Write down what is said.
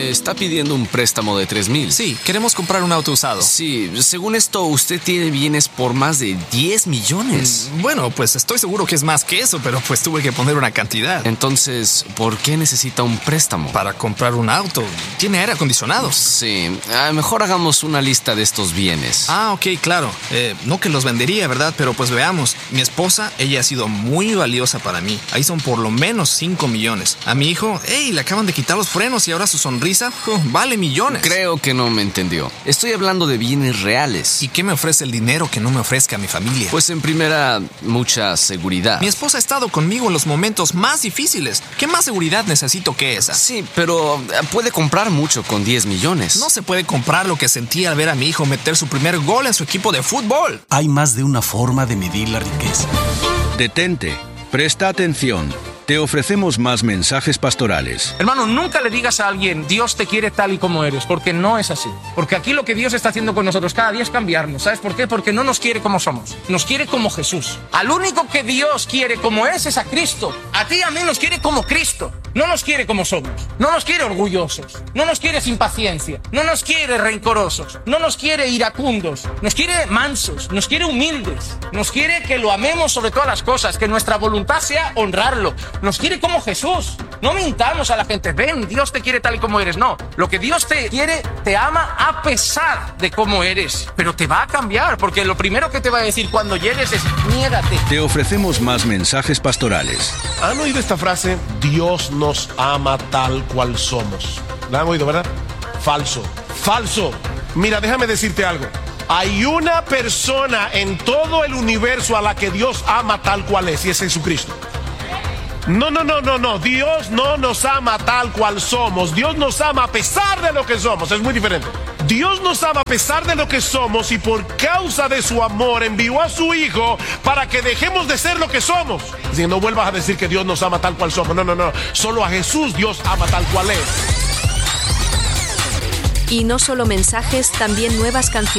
Está pidiendo un préstamo de 3,000. Sí, queremos comprar un auto usado. Sí, según esto, usted tiene bienes por más de 10 millones. Bueno, pues estoy seguro que es más que eso, pero pues tuve que poner una cantidad. Entonces, ¿por qué necesita un préstamo? Para comprar un auto. Tiene aire acondicionado. Sí, mejor hagamos una lista de estos bienes. Ok, claro. No que los vendería, ¿verdad? Pero pues veamos. Mi esposa, ella ha sido muy valiosa para mí. Ahí son por lo menos 5 millones. A mi hijo, le acaban de quitar los frenos y ahora su sonrisa vale millones. Creo que no me entendió. Estoy hablando de bienes reales. ¿Y qué me ofrece el dinero que no me ofrezca mi familia? Pues en primera, mucha seguridad. Mi esposa ha estado conmigo en los momentos más difíciles. ¿Qué más seguridad necesito que esa? Sí, pero puede comprar mucho con 10 millones. No se puede comprar lo que sentí al ver a mi hijo meter su primer gol en su equipo de fútbol. Hay más de una forma de medir la riqueza. Detente, presta atención. Te ofrecemos más mensajes pastorales. Hermano, nunca le digas a alguien, Dios te quiere tal y como eres, porque no es así. Porque aquí lo que Dios está haciendo con nosotros cada día es cambiarnos. ¿Sabes por qué? Porque no nos quiere como somos, nos quiere como Jesús. Al único que Dios quiere como es a Cristo. A ti y a mí nos quiere como Cristo. No nos quiere como somos, no nos quiere orgullosos, no nos quiere sin paciencia, no nos quiere rencorosos, no nos quiere iracundos, nos quiere mansos, nos quiere humildes, nos quiere que lo amemos sobre todas las cosas, que nuestra voluntad sea honrarlo, nos quiere como Jesús. No mintamos a la gente, ven, Dios te quiere tal y como eres, no. Lo que Dios te quiere, te ama a pesar de cómo eres, pero te va a cambiar, porque lo primero que te va a decir cuando llegues es, niégate. Te ofrecemos más mensajes pastorales. ¿Han oído esta frase? Dios nos ama tal cual somos. ¿La han oído, verdad? Falso. Falso. Mira, déjame decirte algo. Hay una persona en todo el universo a la que Dios ama tal cual es, y es Jesucristo. No. Dios no nos ama tal cual somos. Dios nos ama a pesar de lo que somos. Es muy diferente. Dios nos ama a pesar de lo que somos y por causa de su amor envió a su Hijo para que dejemos de ser lo que somos. Así que no vuelvas a decir que Dios nos ama tal cual somos. No. Solo a Jesús Dios ama tal cual es. Y no solo mensajes, también nuevas canciones.